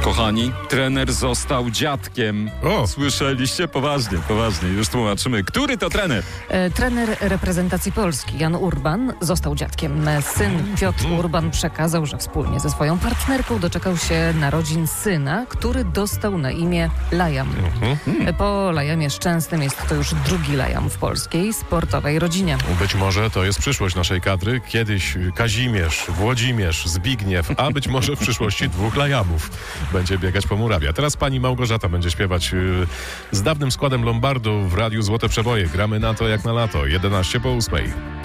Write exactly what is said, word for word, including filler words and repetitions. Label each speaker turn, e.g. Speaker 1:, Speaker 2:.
Speaker 1: Kochani, trener został dziadkiem.
Speaker 2: O!
Speaker 1: Słyszeliście? Poważnie, poważnie. Już tłumaczymy. Który to trener?
Speaker 3: E, trener reprezentacji Polski Jan Urban został dziadkiem. Syn Piotr Urban przekazał, że wspólnie ze swoją partnerką doczekał się narodzin syna, który dostał na imię Lajam. E, Po Lajamie Szczęsnym jest to już drugi Lajam w polskiej sportowej rodzinie.
Speaker 2: Być może to jest przyszłość naszej kadry. Kiedyś Kazimierz, Włodzimierz, Zbigniew, a być może w przyszłości dwóch Lajamów będzie biegać po murawie. A teraz pani Małgorzata będzie śpiewać yy, z dawnym składem Lombardu w Radiu Złote Przeboje. Gramy na to jak na lato. jedenaście po ósmej.